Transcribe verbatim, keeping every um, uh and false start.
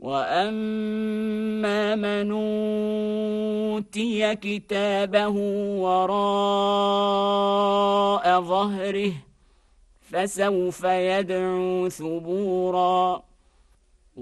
وأما من أوتي كتابه وراء ظهره فسوف يدعو ثبورا